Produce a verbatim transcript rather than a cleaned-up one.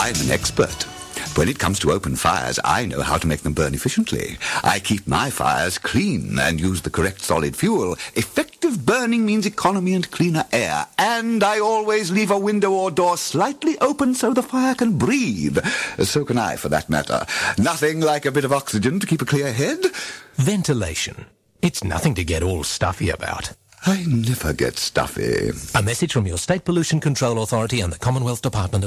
I'm an expert. When it comes to open fires, I know how to make them burn efficiently. I keep my fires clean and use the correct solid fuel. Effective burning means economy and cleaner air. And I always leave a window or door slightly open so the fire can breathe. So can I, for that matter. Nothing like a bit of oxygen to keep a clear head. Ventilation. It's nothing to get all stuffy about. I never get stuffy. A message from your State Pollution Control Authority and the Commonwealth Department of